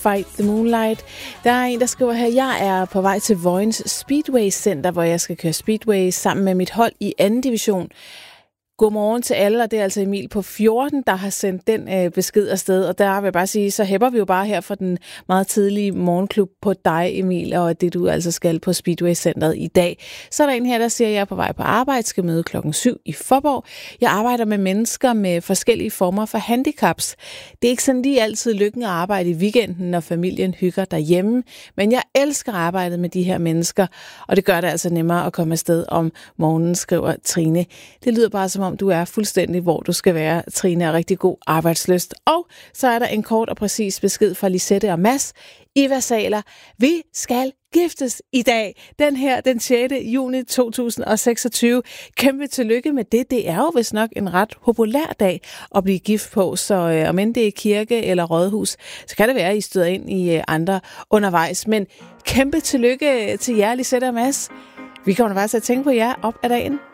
Fight the Moonlight. Der er en, der skriver her, jeg er på vej til Vojens Speedway Center, hvor jeg skal køre Speedway sammen med mit hold i 2. division. Godmorgen til alle, og det er altså Emil på 14, der har sendt den besked afsted. Og der vil jeg bare sige, så hæpper vi jo bare her for den meget tidlige morgenklub på dig, Emil, og det du altså skal på Speedway Centeret i dag. Så er der en her, der siger, at jeg er på vej på arbejde, skal møde 7:00 i Fåborg. Jeg arbejder med mennesker med forskellige former for handicaps. Det er ikke sådan lige altid lykken at arbejde i weekenden, når familien hygger derhjemme, men jeg elsker arbejdet med de her mennesker, og det gør det altså nemmere at komme afsted om morgenen, skriver Trine. Det lyder bare som om du er fuldstændig, hvor du skal være, Trine, og rigtig god arbejdslyst. Og så er der en kort og præcis besked fra Lisette og Mads i versaler. Vi skal giftes i dag, den 6. juni 2026. Kæmpe tillykke med det. Det er jo vist nok en ret populær dag at blive gift på, så om end det er kirke eller rådhus, så kan det være, at I støder ind i andre undervejs. Men kæmpe tillykke til jer, Lisette og Mads. Vi kommer bare til at tænke på jer op ad dagen.